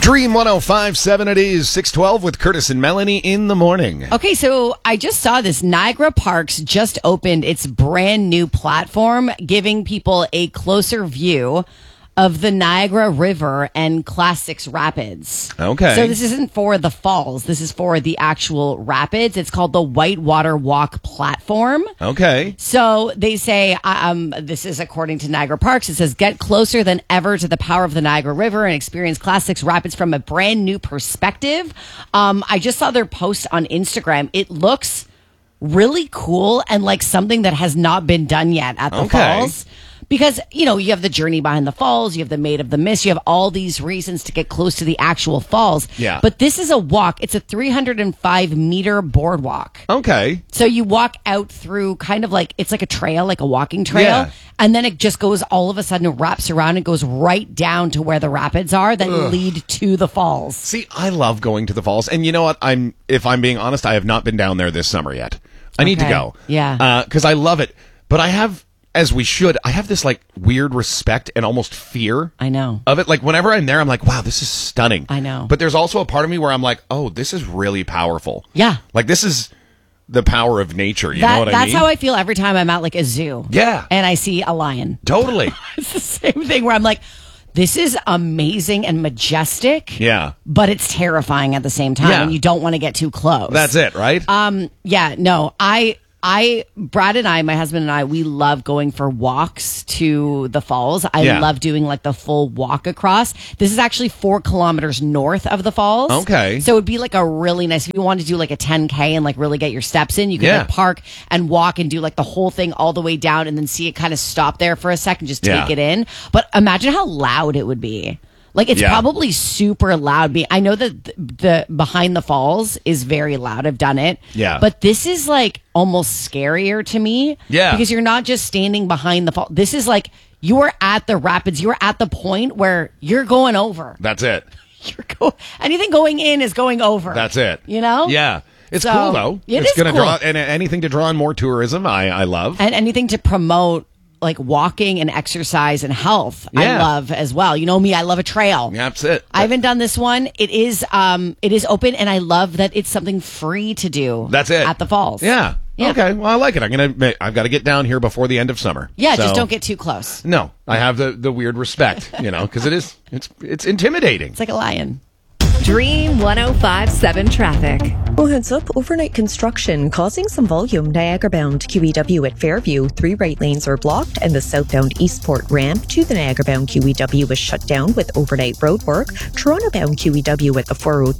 Dream 105.7, it is 6:12 with Curtis and Melanie in the morning. Okay, so I just saw this. Niagara Parks just opened its brand new platform, giving people a closer view of the Niagara River and Class 6 Rapids. Okay. So this isn't for the falls. This is for the actual rapids. It's called the Whitewater Walk Platform. Okay. So they say, this is according to Niagara Parks, it says, get closer than ever to the power of the Niagara River and experience Class 6 Rapids from a brand new perspective. I just saw their post on Instagram. It looks really cool and like something that has not been done yet at the falls. Because, you know, you have the journey behind the falls, you have the Maid of the Mist, you have all these reasons to get close to the actual falls. Yeah. But this is a walk. It's a 305-meter boardwalk. Okay. So you walk out through kind of like, it's like a trail, like a walking trail. Yeah. And then it just goes all of a sudden, it wraps around and goes right down to where the rapids are that lead to the falls. See, I love going to the falls. And you know what? If I'm being honest, I have not been down there this summer yet. I need to go. Yeah. Because I love it. But I have, as we should, I have this like weird respect and almost fear. I know. Of it. Like whenever I'm there, I'm like, wow, this is stunning. I know. But there's also a part of me where I'm like, oh, this is really powerful. Yeah. Like this is the power of nature. You know what I mean? That's how I feel every time I'm at like a zoo. Yeah. And I see a lion. Totally. It's the same thing where I'm like, this is amazing and majestic. Yeah. But it's terrifying at the same time. Yeah. And you don't want to get too close. That's it, right? Yeah, no, Brad and I, my husband and I, we love going for walks to the falls. I love doing like the full walk across. This is actually 4 kilometers north of the falls. Okay. So it'd be like a really nice, if you want to do like a 10K and like really get your steps in, you can like park and walk and do like the whole thing all the way down and then see it kind of stop there for a second, just take it in. But imagine how loud it would be. Like, it's probably super loud. I know that the behind the falls is very loud. I've done it. Yeah. But this is, like, almost scarier to me. Yeah. Because you're not just standing behind the fall. This is, like, you are at the rapids. You're at the point where you're going over. That's it. Anything going in is going over. That's it. You know? Yeah. It's cool, though. It's going to cool. draw, and anything to draw in more tourism, I love. And anything to promote like walking and exercise and health, I love as well. You know me, I love a trail. Yeah, that's it. I haven't done this one. It is open, and I love that it's something free to do. That's it at the falls. Yeah. Okay. Well, I like it. I've got to get down here before the end of summer. Yeah, just don't get too close. No, I have the weird respect, because it's intimidating. It's like a lion. Dream 105.7 traffic. Oh, heads up, overnight construction causing some volume. Niagara-bound QEW at Fairview, 3 right lanes are blocked, and the southbound Eastport ramp to the Niagara-bound QEW is shut down with overnight road work. Toronto-bound QEW at the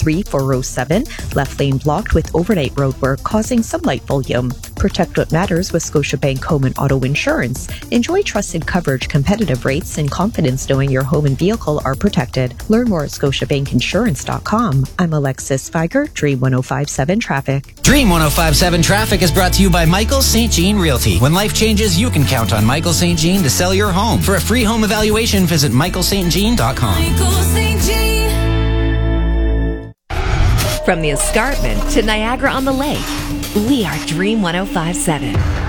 403-407, left lane blocked with overnight road work causing some light volume. Protect what matters with Scotiabank Home and Auto Insurance. Enjoy trusted coverage, competitive rates, and confidence knowing your home and vehicle are protected. Learn more at scotiabankinsurance.com. I'm Alexis Feiger, Dream 105.7 Traffic. Dream 105.7 Traffic is brought to you by Michael St. Jean Realty. When life changes, you can count on Michael St. Jean to sell your home. For a free home evaluation, visit michaelstjean.com. Michael St. Jean. From the escarpment to Niagara on the Lake, we are Dream 105.7.